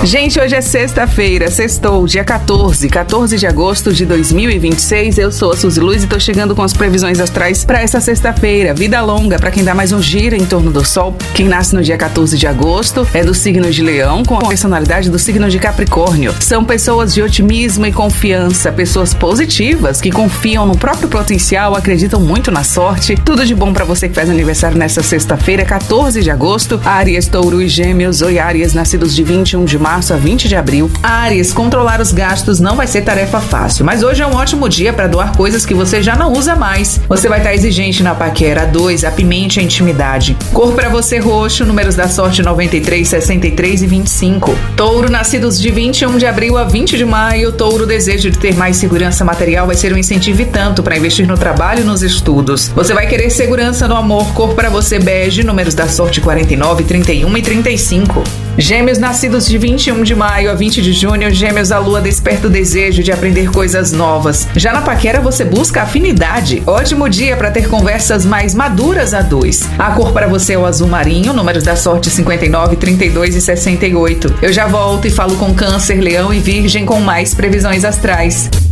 Gente, hoje é sexta-feira, sextou, dia 14 de agosto de 2026. Eu sou a Suzy Luz e tô chegando com as previsões astrais para essa sexta-feira. Vida longa para quem dá mais um giro em torno do Sol. Quem nasce no dia 14 de agosto é do signo de Leão, com a personalidade do signo de Capricórnio. São pessoas de otimismo e confiança, pessoas positivas que confiam no próprio potencial, acreditam muito na sorte. Tudo de bom para você que faz aniversário nessa sexta-feira, 14 de agosto. Áries, Touro e Gêmeos. Oi, Áries, nascidos de 21 de março a 20 de abril. Áries, controlar os gastos não vai ser tarefa fácil, mas hoje é um ótimo dia para doar coisas que você já não usa mais. Você vai estar exigente na paquera. 2, apimente a intimidade. Cor para você roxo, números da sorte 93, 63 e 25. Touro, nascidos de 21 de abril a 20 de maio. Touro, o desejo de ter mais segurança material vai ser um incentivo e tanto para investir no trabalho e nos estudos. Você vai querer segurança no amor. Cor para você bege, números da sorte 49, 31 e 35. Gêmeos, nascidos de 21 de maio a 20 de junho. Gêmeos, a lua desperta o desejo de aprender coisas novas. Já na paquera você busca afinidade. Ótimo dia para ter conversas mais maduras a 2. A cor para você é o azul marinho, números da sorte 59, 32 e 68. Eu já volto e falo com Câncer, Leão e Virgem com mais previsões astrais.